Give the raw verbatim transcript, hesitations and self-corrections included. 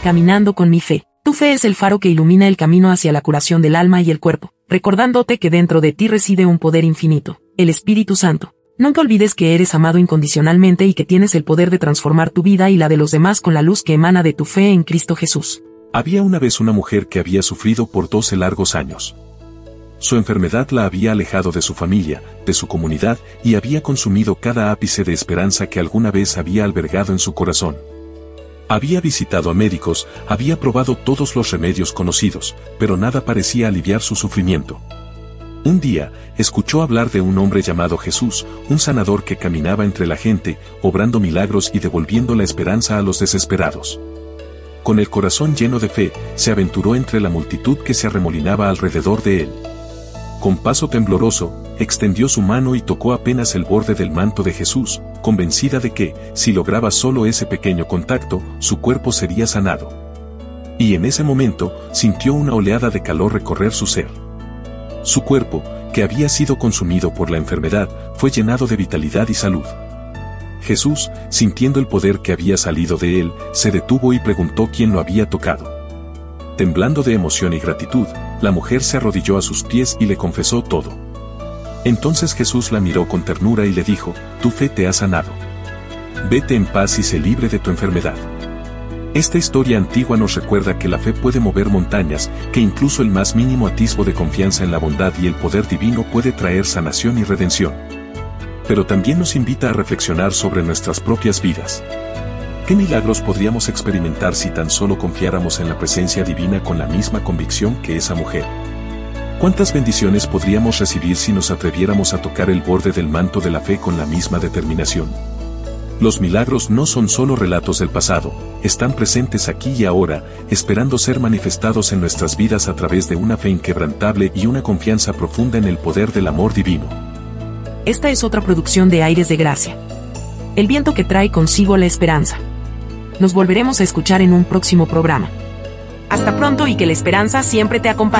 caminando con mi fe. Tu fe es el faro que ilumina el camino hacia la curación del alma y el cuerpo, recordándote que dentro de ti reside un poder infinito, el Espíritu Santo. Nunca olvides que eres amado incondicionalmente y que tienes el poder de transformar tu vida y la de los demás con la luz que emana de tu fe en Cristo Jesús. Había una vez una mujer que había sufrido por doce largos años. Su enfermedad la había alejado de su familia, de su comunidad, y había consumido cada ápice de esperanza que alguna vez había albergado en su corazón. Había visitado a médicos, había probado todos los remedios conocidos, pero nada parecía aliviar su sufrimiento. Un día, escuchó hablar de un hombre llamado Jesús, un sanador que caminaba entre la gente, obrando milagros y devolviendo la esperanza a los desesperados. Con el corazón lleno de fe, se aventuró entre la multitud que se arremolinaba alrededor de él. Con paso tembloroso, extendió su mano y tocó apenas el borde del manto de Jesús, convencida de que, si lograba solo ese pequeño contacto, su cuerpo sería sanado. Y en ese momento, sintió una oleada de calor recorrer su ser. Su cuerpo, que había sido consumido por la enfermedad, fue llenado de vitalidad y salud. Jesús, sintiendo el poder que había salido de él, se detuvo y preguntó quién lo había tocado. Temblando de emoción y gratitud, la mujer se arrodilló a sus pies y le confesó todo. Entonces Jesús la miró con ternura y le dijo, tu fe te ha sanado. Vete en paz y sé libre de tu enfermedad. Esta historia antigua nos recuerda que la fe puede mover montañas, que incluso el más mínimo atisbo de confianza en la bondad y el poder divino puede traer sanación y redención. Pero también nos invita a reflexionar sobre nuestras propias vidas. ¿Qué milagros podríamos experimentar si tan solo confiáramos en la presencia divina con la misma convicción que esa mujer? ¿Cuántas bendiciones podríamos recibir si nos atreviéramos a tocar el borde del manto de la fe con la misma determinación? Los milagros no son solo relatos del pasado, están presentes aquí y ahora, esperando ser manifestados en nuestras vidas a través de una fe inquebrantable y una confianza profunda en el poder del amor divino. Esta es otra producción de Aires de Gracia. El viento que trae consigo la esperanza. Nos volveremos a escuchar en un próximo programa. Hasta pronto y que la esperanza siempre te acompañe.